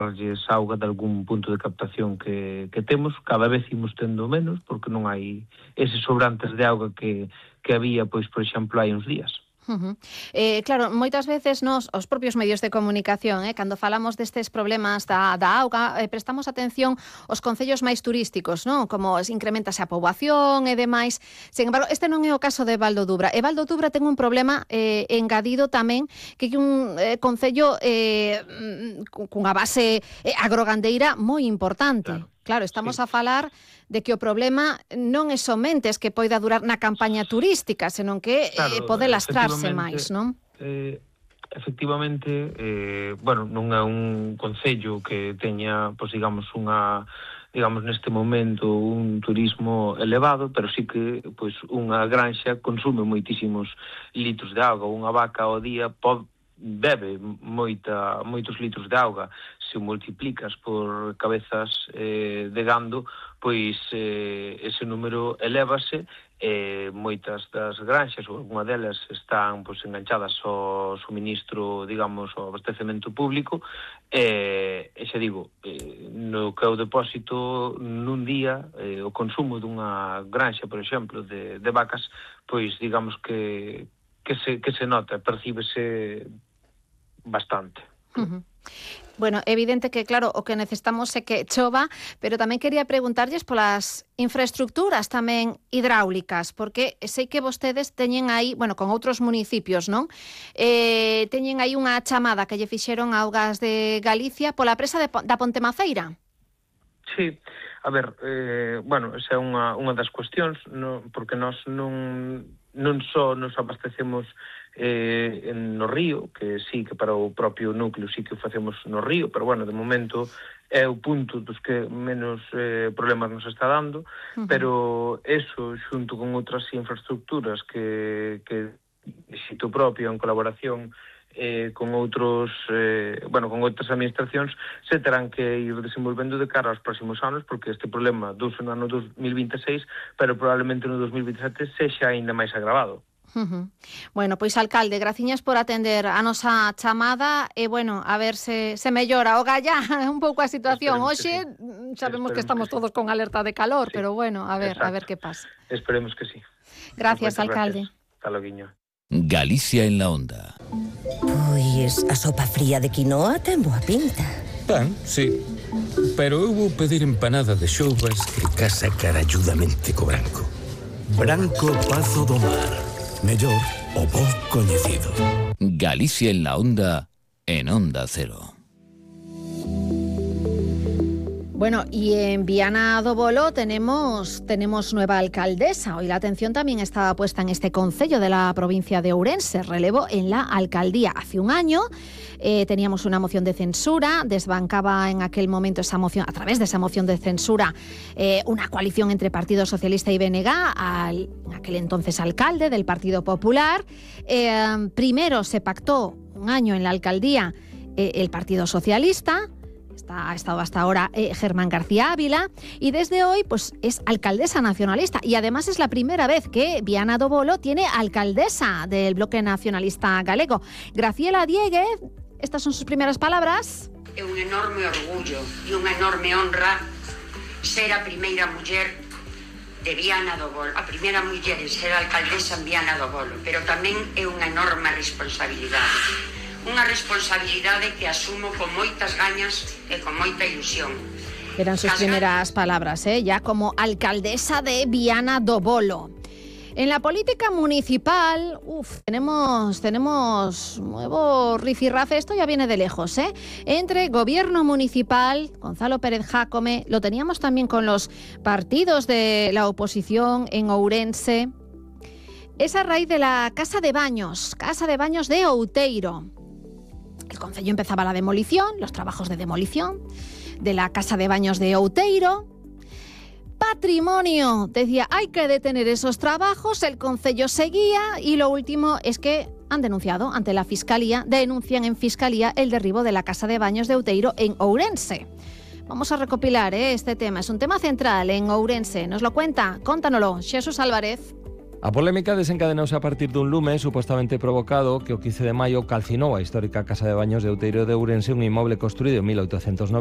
auga de algún punto de captación que temos. Cada vez imos tendo menos porque non hai eses sobrantes de auga que había, pois, por exemplo, hai uns días. Claro, moitas veces os propios medios de comunicación, cando falamos destes problemas da auga, prestamos atención aos concellos máis turísticos, non? Como incrementase a poboación e demais. Sen embargo, este non é o caso de Val do Dubra. E Val do Dubra ten un problema engadido tamén, que é un concello cunha base agrogandeira moi importante. Claro, estamos a falar de que o problema non é somente que poida durar na campaña turística, senón que pode lastrarse máis, non? Efectivamente, non é un concello que teña, pois, digamos, neste momento un turismo elevado, pero sí que, pois, unha granxa consume moitísimos litros de auga. Unha vaca ao día bebe moitos litros de auga. Se o multiplicas por cabezas de gando, pois ese número elévase. Moitas das granxas, ou algunha delas, están, pois, enganchadas ao suministro, digamos, ao abastecemento público, e xa digo, no que é o depósito nun día, o consumo dunha granxa, por exemplo, de vacas, pois, digamos que se nota, percíbese bastante. Bueno, evidente que, claro, o que necesitamos é que chova, pero tamén quería preguntarlles polas infraestructuras tamén hidráulicas, porque sei que vostedes teñen aí, con outros municipios, non? Teñen aí unha chamada que lle fixeron a Augas de Galicia pola presa da Pontemaceira. Sí, a ver, esa é unha das cuestións, porque nós non só nos abastecemos no río, que sí, que para o propio núcleo sí que o facemos no río, pero de momento é o punto dos que menos problemas nos está dando, pero eso, xunto con outras infraestructuras que xito propio en colaboración con outras administracións, se terán que ir desenvolvendo de cara aos próximos anos, porque este problema douse no ano 2026, pero probablemente no 2027 sexa aínda máis agravado. Bueno, pois, alcalde, graciñas por atender a nosa chamada e, a ver se mellora o galla un pouco a situación. Hoxe sabemos que estamos todos con alerta de calor, pero a ver que pasa. Esperemos que sí. Gracias, alcalde. Hasta loguiño. Galicia en la onda. Pois a sopa fría de quinoa ten boa pinta. Ben, sí, pero eu vou pedir empanada de xoubas que casa caralludamente co branco. Branco Pazo do Mar. Mellor o bo coñecido. Galicia en la onda, en Onda Cero. Bueno, y en Viana do Bolo tenemos nueva alcaldesa. Hoy la atención también estaba puesta en este concello de la provincia de Ourense, relevo en la alcaldía. Hace un año teníamos una moción de censura, desbancaba en aquel momento esa moción, a través de esa moción de censura, una coalición entre Partido Socialista y BNG, en aquel entonces alcalde del Partido Popular. Primero se pactó un año en la alcaldía el Partido Socialista. Ha estado hasta ahora Germán García Ávila y desde hoy pues es alcaldesa nacionalista y además es la primera vez que Viana do Bolo tiene alcaldesa del bloque nacionalista galego. Graciela Dieguez, estas son sus primeras palabras. É un enorme orgullo e unha enorme honra ser a primeira muller de Viana do Bolo, a primeira muller en ser alcaldesa en Viana do Bolo, pero tamén é unha enorme responsabilidade. Unha responsabilidade que asumo con moitas gañas e con moita ilusión. Eran sus primeras palabras, ya como alcaldesa de Viana do Bolo. En la política municipal, tenemos nuevo rifirrafe, esto ya viene de lejos, entre gobierno municipal, Gonzalo Pérez Jácome, lo teníamos también con los partidos de la oposición en Ourense. Es a raíz de la Casa de Baños de Outeiro. El concello empezaba la demolición, los trabajos de demolición de la Casa de Baños de Outeiro. Patrimonio decía, hay que detener esos trabajos, el concello seguía y lo último es que han denunciado ante la Fiscalía, denuncian en Fiscalía el derribo de la Casa de Baños de Outeiro en Ourense. Vamos a recopilar este tema, es un tema central en Ourense. Nos lo cuenta, contánoslo, Xesús Álvarez. A polémica desencadenouse a partir dun lume supostamente provocado que o 15 de maio calcinou a histórica casa de baños de Outeiro de Ourense, un inmoble construído en 1890